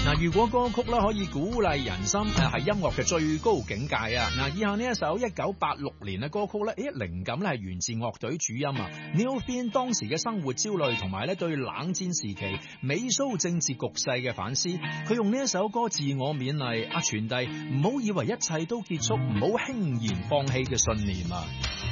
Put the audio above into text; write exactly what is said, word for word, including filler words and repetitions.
嗱，如果歌曲咧可以鼓勵人心，誒係音樂嘅最高境界啊！嗱，以下呢一首一九八六年嘅歌曲咧，誒靈感咧係源自樂隊主音啊 Neil Finn 當時嘅生活焦慮同埋咧對冷戰時期美蘇政治局勢嘅反思，佢用呢一首歌自我勉勵啊，傳遞唔好以為一切都結束，唔好輕言放棄嘅信念啊！